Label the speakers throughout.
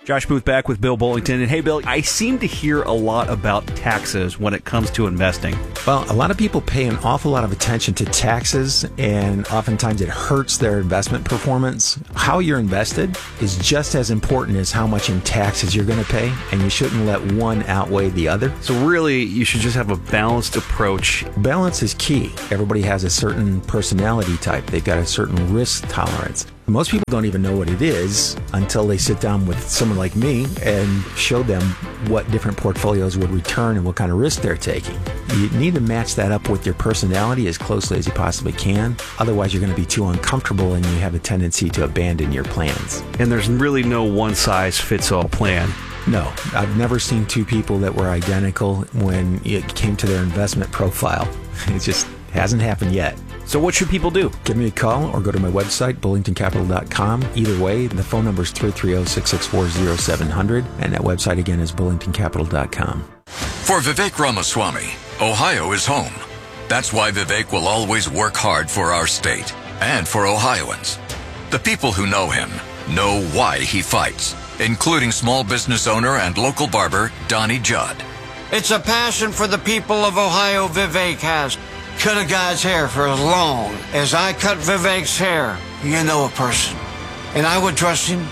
Speaker 1: Josh Booth back with Bill Bullington. And hey, Bill, I seem to hear a lot about taxes when it comes to investing.
Speaker 2: Well, a lot of people pay an awful lot of attention to taxes, and oftentimes it hurts their investment performance. How you're invested is just as important as how much in taxes you're going to pay, and you shouldn't let one outweigh the other.
Speaker 1: So really, you should just have a balanced approach.
Speaker 2: Balance is key. Everybody has a certain personality type. They've got a certain risk tolerance. Most people don't even know what it is until they sit down with someone like me and show them what different portfolios would return and what kind of risk they're taking. You need to match that up with your personality as closely as you possibly can. Otherwise, you're going to be too uncomfortable and you have a tendency to abandon your plans.
Speaker 1: And there's really no one-size-fits-all plan.
Speaker 2: No, I've never seen two people that were identical when it came to their investment profile. It just hasn't happened yet.
Speaker 1: So what should people do?
Speaker 2: Give me a call or go to my website, bullingtoncapital.com. Either way, the phone number is 330-664-0700, and that website again is bullingtoncapital.com.
Speaker 3: For Vivek Ramaswamy, Ohio is home. That's why Vivek will always work hard for our state and for Ohioans. The people who know him know why he fights, including small business owner and local barber Donnie Judd.
Speaker 4: It's a passion for the people of Ohio Vivek has. Cut a guy's hair for as long as I cut Vivek's hair. You know a person. And I would trust him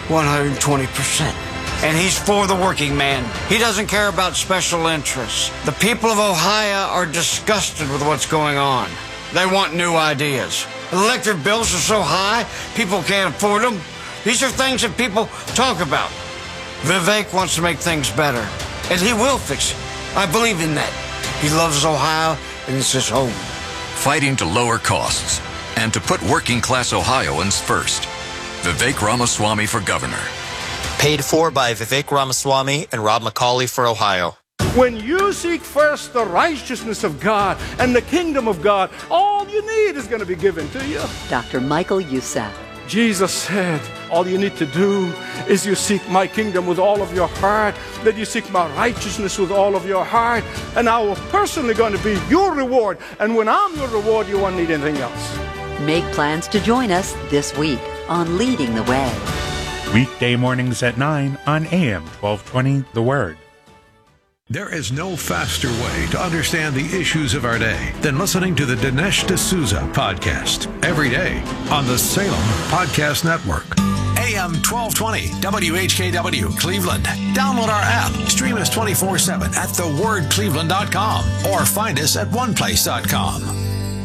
Speaker 4: 120%. And he's for the working man. He doesn't care about special interests. The people of Ohio are disgusted with what's going on. They want new ideas. Electric bills are so high, people can't afford them. These are things that people talk about. Vivek wants to make things better. And he will fix it. I believe in that. He loves Ohio, and it's his home.
Speaker 3: Fighting to lower costs and to put working-class Ohioans first. Vivek Ramaswamy for governor.
Speaker 5: Paid for by Vivek Ramaswamy and Rob McCauley for Ohio.
Speaker 6: When you seek first the righteousness of God and the kingdom of God, all you need is going to be given to you.
Speaker 7: Dr. Michael Youssef.
Speaker 6: Jesus said, all you need to do is you seek my kingdom with all of your heart, that you seek my righteousness with all of your heart, and I will personally going to be your reward. And when I'm your reward, you won't need anything else.
Speaker 7: Make plans to join us this week on Leading the Way.
Speaker 8: Weekday mornings at 9 on AM 1220, The Word.
Speaker 9: There is no faster way to understand the issues of our day than listening to the Dinesh D'Souza podcast every day on the Salem Podcast Network. AM 1220 WHKW Cleveland. Download our app. Stream us 24/7 at thewordcleveland.com or find us at oneplace.com.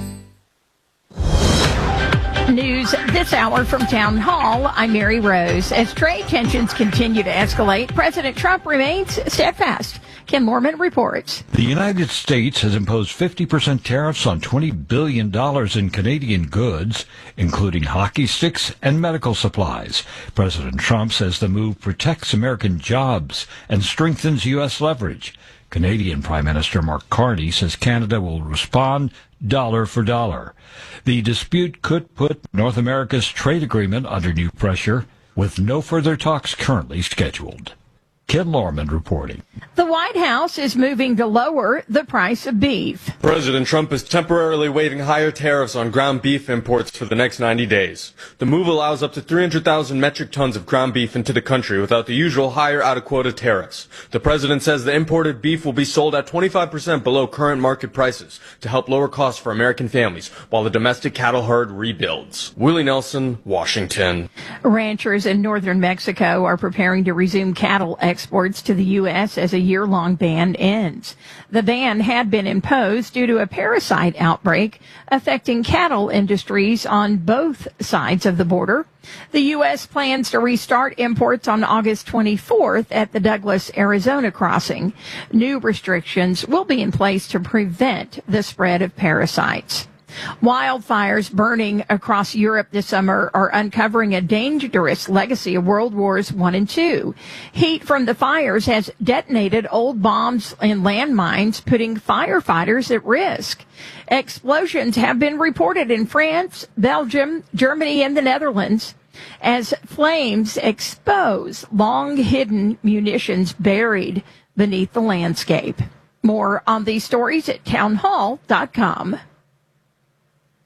Speaker 10: News this hour from Town Hall. I'm Mary Rose. As trade tensions continue to escalate, President Trump remains steadfast. Ken Lorman reports.
Speaker 11: The United States has imposed 50% tariffs on $20 billion in Canadian goods, including hockey sticks and medical supplies. President Trump says the move protects American jobs and strengthens U.S. leverage. Canadian Prime Minister Mark Carney says Canada will respond dollar for dollar. The dispute could put North America's trade agreement under new pressure, with no further talks currently scheduled. Ken Lorman reporting.
Speaker 10: The White House is moving to lower the price of beef.
Speaker 12: President Trump is temporarily waiving higher tariffs on ground beef imports for the next 90 days. The move allows up to 300,000 metric tons of ground beef into the country without the usual higher out-of-quota tariffs. The president says the imported beef will be sold at 25% below current market prices to help lower costs for American families while the domestic cattle herd rebuilds. Willie Nelson, Washington.
Speaker 10: Ranchers in northern Mexico are preparing to resume cattle exports to the U.S. as a year-long ban ends. The ban had been imposed due to a parasite outbreak affecting cattle industries on both sides of the border. The U.S. plans to restart imports on August 24th at the Douglas, Arizona crossing. New restrictions will be in place to prevent the spread of parasites. Wildfires burning across Europe this summer are uncovering a dangerous legacy of World Wars I and II. Heat from the fires has detonated old bombs and landmines, putting firefighters at risk. Explosions have been reported in France, Belgium, Germany, and the Netherlands as flames expose long-hidden munitions buried beneath the landscape. More on these stories at townhall.com.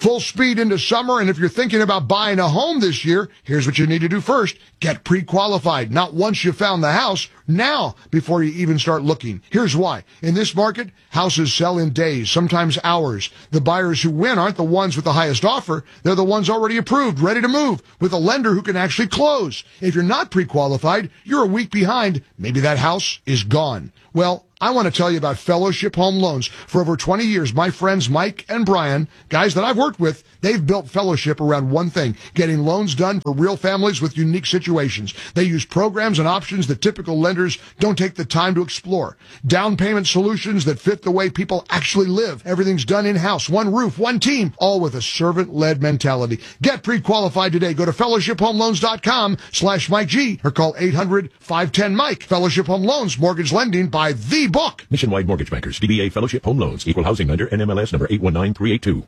Speaker 13: Full speed into summer, and if you're thinking about buying a home this year, here's what you need to do first. Get pre-qualified. Not once you found the house, now, before you even start looking. Here's why. In this market, houses sell in days, sometimes hours. The buyers who win aren't the ones with the highest offer. They're the ones already approved, ready to move, with a lender who can actually close. If you're not pre-qualified, you're a week behind. Maybe that house is gone. Well, I want to tell you about Fellowship Home Loans. For over 20 years, my friends Mike and Brian, guys that I've worked with, they've built Fellowship around one thing, getting loans done for real families with unique situations. They use programs and options that typical lenders don't take the time to explore. Down payment solutions that fit the way people actually live. Everything's done in-house, one roof, one team, all with a servant-led mentality. Get pre-qualified today. Go to fellowshiphomeloans.com/Mike G or call 800-510-MIKE. Fellowship Home Loans, mortgage lending by the book.
Speaker 14: Nationwide Mortgage Bankers, DBA Fellowship Home Loans, Equal Housing Lender, NMLS number 819382.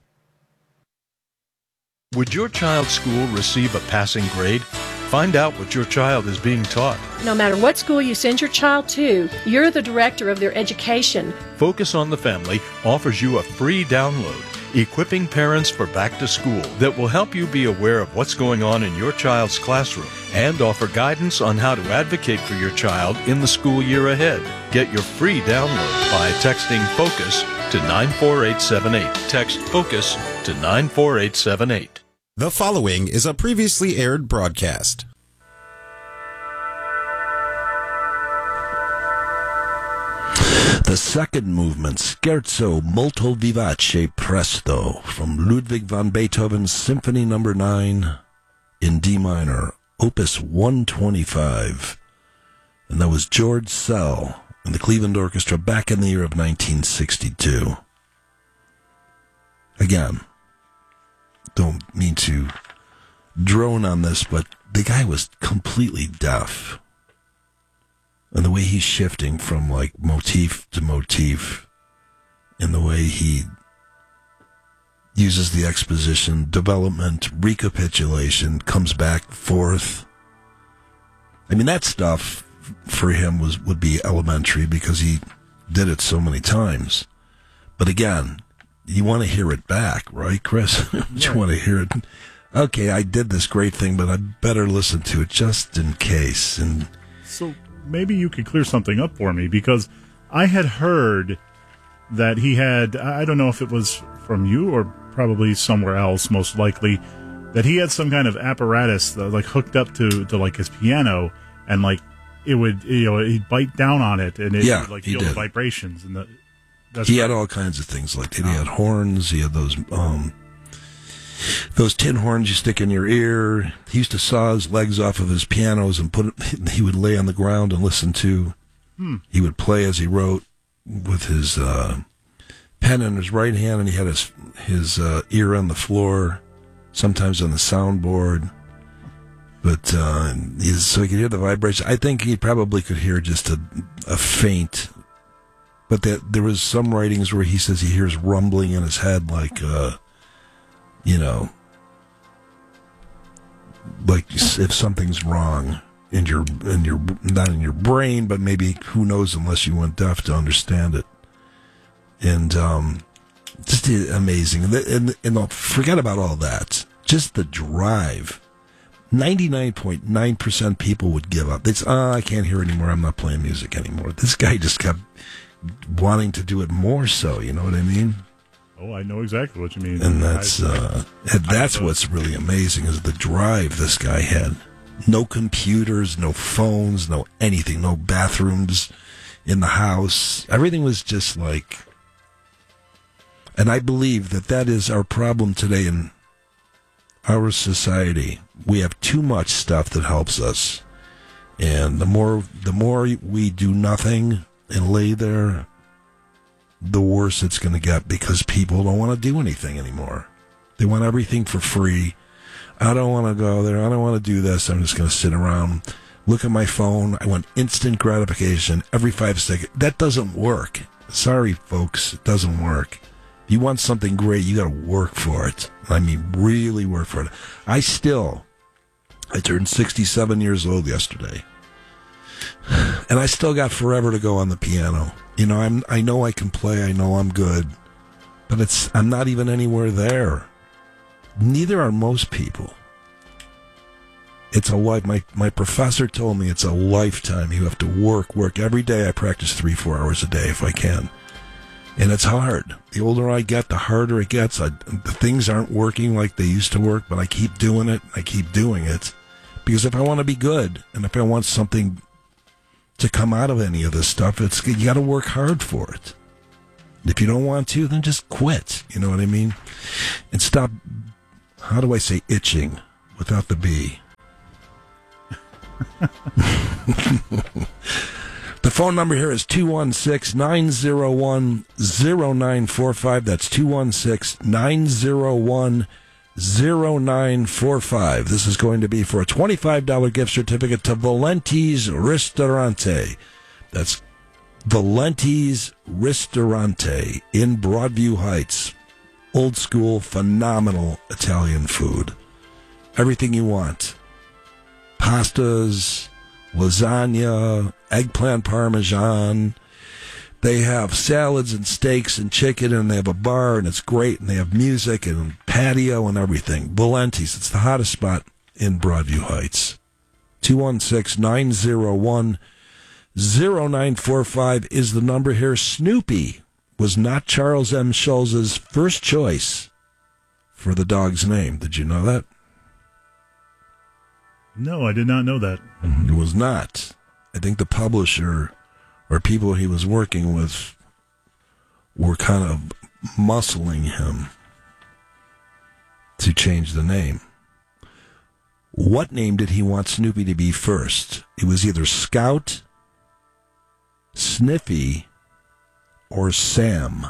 Speaker 15: Would your child's school receive a passing grade? Find out what your child is being taught.
Speaker 16: No matter what school you send your child to, you're the director of their education.
Speaker 15: Focus on the Family offers you a free download, Equipping Parents for Back to School, that will help you be aware of what's going on in your child's classroom and offer guidance on how to advocate for your child in the school year ahead. Get your free download by texting FOCUS to 94878. Text FOCUS to 94878.
Speaker 17: The following is a previously aired broadcast.
Speaker 18: The second movement, Scherzo molto vivace presto, from Ludwig van Beethoven's Symphony No. 9 in D minor, Opus 125. And that was George Szell and the Cleveland Orchestra back in the year of 1962. Again, don't mean to drone on this, but the guy was completely deaf. And the way he's shifting from like motif to motif, and the way he uses the exposition, development, recapitulation, comes back forth. I mean, that stuff for him would be elementary because he did it so many times. But again, you want to hear it back, right, Chris? You want to hear it. Okay, I did this great thing, but I better listen to it just in case. And
Speaker 19: so maybe you could clear something up for me, because I had heard that he had, I don't know if it was from you or probably somewhere else, most likely, that he had some kind of apparatus that, like, hooked up to like his piano, and like it would, he'd bite down on it and it would like feel the vibrations. And
Speaker 18: he had all kinds of things like that. He had horns. He had those tin horns you stick in your ear. He used to saw his legs off of his pianos and he would lay on the ground and listen to. He would play as he wrote with his pen in his right hand, and he had his ear on the floor, sometimes on the soundboard. But so he could hear the vibration. I think he probably could hear just a faint. But there was some writings where he says he hears rumbling in his head, like like if something's wrong in your not in your brain, but maybe, who knows, unless you went deaf to understand it. And just amazing. And forget about all that. Just the drive. 99.9% people would give up. It's I can't hear anymore. I'm not playing music anymore. This guy just kept wanting to do it more. So, you know what I mean?
Speaker 19: Oh, I know exactly what you mean.
Speaker 18: And that's what's really amazing, is the drive this guy had. No computers, no phones, no anything, no bathrooms in the house. Everything was just like... And I believe that is our problem today in our society. We have too much stuff that helps us. And the more we do nothing and lay there, the worse it's going to get, because people don't want to do anything anymore. They want everything for free. I don't want to go there. I don't want to do this. I'm just going to sit around, look at my phone. I want instant gratification every 5 seconds. That doesn't work. Sorry, folks. It doesn't work. If you want something great, you got to work for it. I mean, really work for it. I turned 67 years old yesterday. And I still got forever to go on the piano. You know, I know I can play. I know I'm good. But I'm not even anywhere there. Neither are most people. It's a life. My professor told me it's a lifetime. You have to work. Every day I practice 3-4 hours a day if I can. And it's hard. The older I get, the harder it gets. The things aren't working like they used to work, but I keep doing it. I keep doing it. Because if I want to be good, and if I want something to come out of any of this stuff, you got to work hard for it. If you don't want to, then just quit. You know what I mean? And stop, how do I say itching without the B? The phone number here is 216-901-0945. That's 216-901-0945. This is going to be for a $25 gift certificate to Valenti's Ristorante. That's Valenti's Ristorante in Broadview Heights. Old school, phenomenal Italian food. Everything you want. Pastas, lasagna, eggplant parmesan. They have salads and steaks and chicken, and they have a bar, and it's great, and they have music and patio and everything. Valenti's, it's the hottest spot in Broadview Heights. 216-901-0945 is the number here. Snoopy was not Charles M. Schulz's first choice for the dog's name. Did you know that?
Speaker 19: No, I did not know that.
Speaker 18: It was not. I think the publisher or people he was working with were kind of muscling him to change the name. What name did he want Snoopy to be first? It was either Scout, Sniffy, or Sam.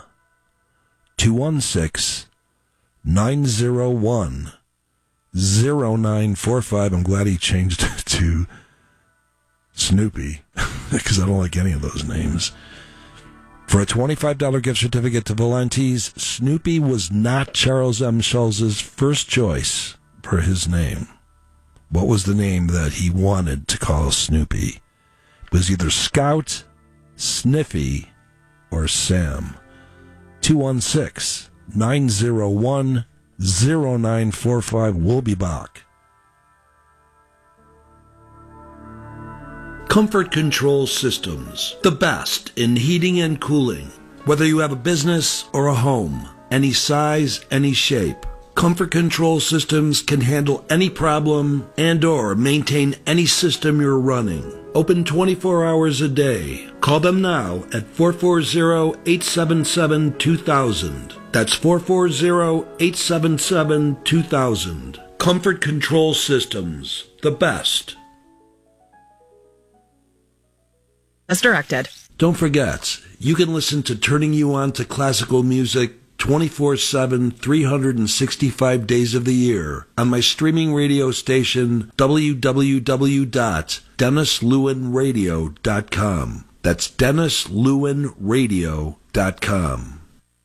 Speaker 18: 216-901-0945. I'm glad he changed it to Snoopy because I don't like any of those names. For a $25 gift certificate to Valenti's, Snoopy was not Charles M. Schulz's first choice for his name. What was the name that he wanted to call Snoopy? It was either Scout, Sniffy, or Sam. 216-901-0945. We'll be back.
Speaker 20: Comfort Control Systems, the best in heating and cooling. Whether you have a business or a home, any size, any shape, Comfort Control Systems can handle any problem and or maintain any system you're running. Open 24 hours a day. Call them now at 440-877-2000. That's 440-877-2000. Comfort Control Systems, the best.
Speaker 21: As directed.
Speaker 20: Don't forget, you can listen to Turning You On to Classical Music 24/7, 365 days of the year on my streaming radio station, www.DennisLewinRadio.com. That's DennisLewinRadio.com.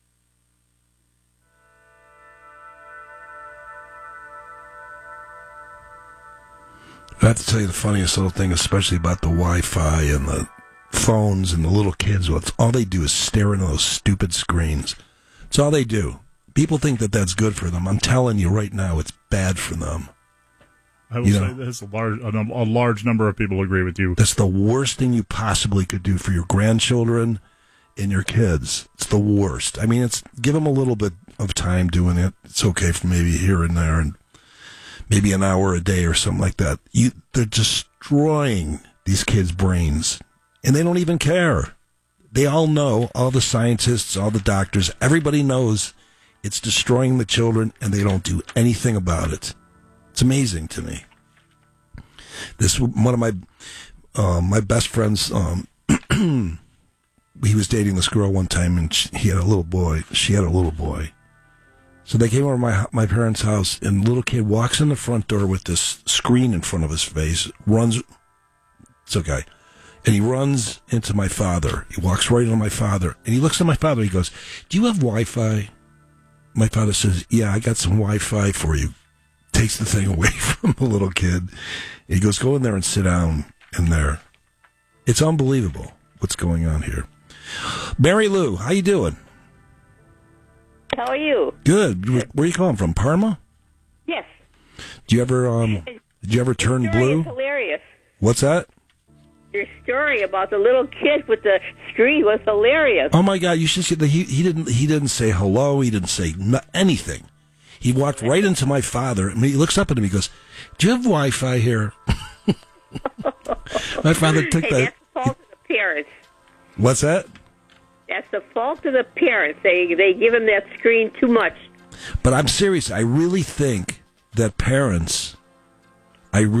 Speaker 18: I have to tell you the funniest little thing, especially about the Wi-Fi and the phones and the little kids. Well, all they do is stare into those stupid screens. It's all they do. People think that that's good for them. I'm telling you right now, it's bad for them.
Speaker 19: I will say this, a large number of people agree with you.
Speaker 18: That's the worst thing you possibly could do for your grandchildren and your kids. It's the worst. I mean, give them a little bit of time doing it. It's okay for maybe here and there and maybe an hour a day or something like that. They're destroying these kids' brains, and they don't even care. They all know, all the scientists, all the doctors, everybody knows it's destroying the children, and they don't do anything about it. It's amazing to me. This one of my best friends. He was dating this girl one time, and he had a little boy. She had a little boy. So they came over to my parents' house, and the little kid walks in the front door with this screen in front of his face. It's okay. And he runs into my father. He walks right into my father. And he looks at my father. He goes, "Do you have Wi-Fi?" My father says, "Yeah, I got some Wi-Fi for you." Takes the thing away from the little kid. And he goes, "Go in there and sit down in there." It's unbelievable what's going on here. Mary Lou, how you doing?
Speaker 22: How are you?
Speaker 18: Good. Where are you calling from? Parma?
Speaker 1: Yes.
Speaker 18: Did you ever turn blue?
Speaker 1: It's hilarious.
Speaker 18: What's that?
Speaker 1: Your story about the little kid with the screen was hilarious.
Speaker 18: Oh my God! You should see that he didn't say hello. He didn't say anything. He walked right into my father. And he looks up at him. He goes, "Do you have Wi-Fi here?" My father took that.
Speaker 1: That's the fault of the parents.
Speaker 18: What's that?
Speaker 1: That's the fault of the parents. They give him that screen too much.
Speaker 18: But I'm serious. I really think that parents.